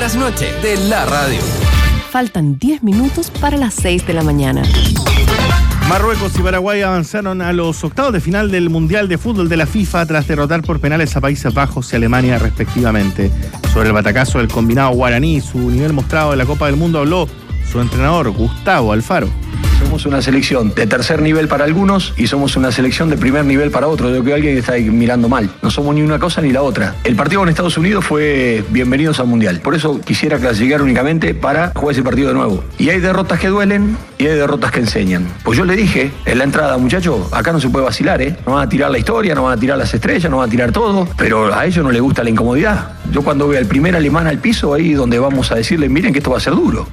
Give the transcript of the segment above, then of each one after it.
Trasnoche de la radio. Faltan 10 minutos para las 6 de la mañana. Marruecos y Paraguay avanzaron a los octavos de final del Mundial de Fútbol de la FIFA tras derrotar por penales a Países Bajos y Alemania respectivamente. Sobre el batacazo del combinado guaraní y su nivel mostrado en la Copa del Mundo habló su entrenador Gustavo Alfaro. Somos una selección de tercer nivel para algunos y somos una selección de primer nivel para otros. Yo creo que alguien está ahí mirando mal. No somos ni una cosa ni la otra. El partido con Estados Unidos fue bienvenidos al Mundial. Por eso quisiera clasificar únicamente para jugar ese partido de nuevo. Y hay derrotas que duelen y hay derrotas que enseñan. Pues yo le dije en la entrada, muchachos, acá no se puede vacilar, ¿eh? No van a tirar la historia, no van a tirar las estrellas, no van a tirar todo, pero a ellos no les gusta la incomodidad. Yo cuando vea al primer alemán al piso, ahí donde vamos a decirle, miren que esto va a ser duro.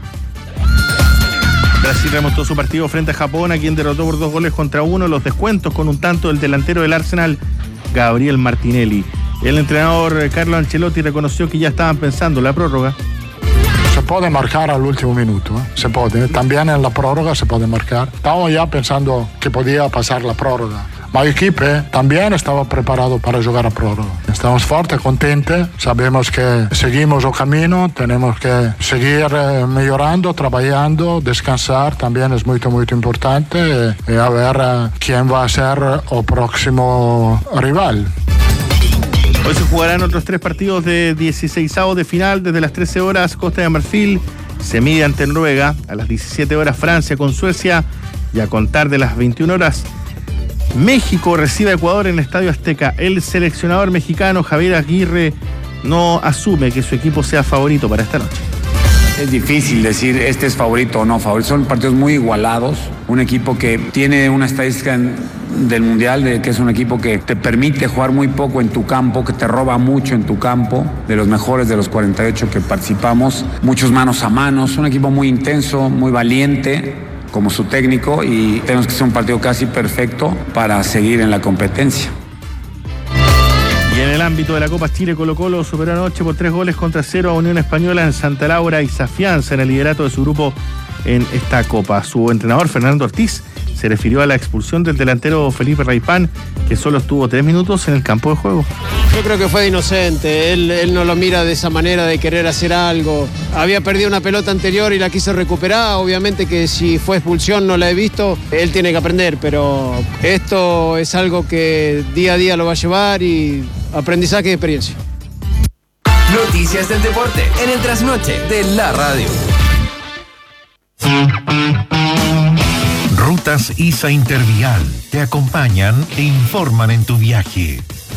Brasil remontó su partido frente a Japón, a quien derrotó por 2-1 los descuentos con un tanto del delantero del Arsenal, Gabriel Martinelli. El entrenador Carlo Ancelotti reconoció que ya estaban pensando en la prórroga. Se puede marcar al último minuto, se puede. También en la prórroga se puede marcar. Estábamos ya pensando que podía pasar la prórroga. Ma el equipo también estaba preparado para jugar a prórroga. Estamos fuertes, contentos, sabemos que seguimos el camino, tenemos que seguir mejorando, trabajando, descansar también es muy, muy importante y a ver quién va a ser el próximo rival. Hoy se jugarán otros 3 partidos de 16avos de final. Desde las 13 horas Costa de Marfil se mide ante Noruega, a las 17 horas Francia con Suecia y a contar de las 21 horas México recibe a Ecuador en el Estadio Azteca. El seleccionador mexicano Javier Aguirre no asume que su equipo sea favorito para esta noche. Es difícil decir este es favorito o no favorito. Son partidos muy igualados. Un equipo que tiene una estadística del Mundial, de que es un equipo que te permite jugar muy poco en tu campo, que te roba mucho en tu campo, de los mejores de los 48 que participamos. Muchos manos a manos. Un equipo muy intenso, muy valiente como su técnico, y tenemos que hacer un partido casi perfecto para seguir en la competencia. Y en el ámbito de la Copa Chile, Colo-Colo superó anoche por 3-0 a Unión Española en Santa Laura y se afianza en el liderato de su grupo en esta Copa. Su entrenador, Fernando Ortiz, se refirió a la expulsión del delantero Felipe Raipán, que solo estuvo 3 minutos en el campo de juego. Yo creo que fue inocente, él no lo mira de esa manera de querer hacer algo. Había perdido una pelota anterior y la quiso recuperar, obviamente que si fue expulsión no la he visto, él tiene que aprender, pero esto es algo que día a día lo va a llevar y aprendizaje y experiencia. Noticias del deporte en el Trasnoche de la radio. Rutas ISA Intervial te acompañan e informan en tu viaje.